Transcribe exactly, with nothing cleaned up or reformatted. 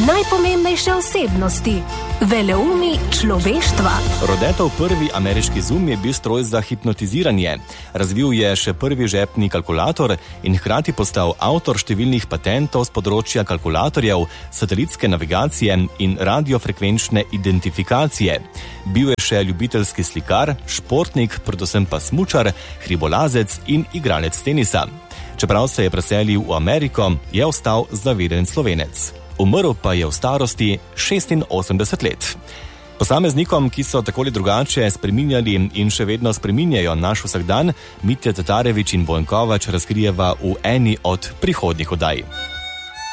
Najpomembnejše osebnosti, veleumi človeštva. Rodetov prvi ameriški Zoom je bil stroj za hipnotiziranje. Razvil je še prvi žepni kalkulator in hkrati postal avtor številnih patentov z področja kalkulatorjev, satelitske navigacije in radiofrekvenčne identifikacije. Bil je še ljubiteljski slikar, športnik, predvsem pa smučar, hribolazec in igralec tenisa. Čeprav se je preselil v Ameriko, je ostal zaveden Slovenec. Umrl pa je v starosti šestinosemdeset let. Posameznikom, ki so tako ali drugače spreminjali in še vedno spreminjajo naš vsakdan, Mitja Tatarević in Bojan Kovač razkrijeva v eni od prihodnjih oddaj.